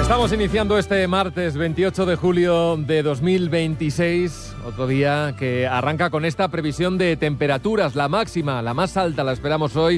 Estamos iniciando este martes 28 de julio de 2026, otro día que arranca con esta previsión de temperaturas. La máxima, la más alta, la esperamos hoy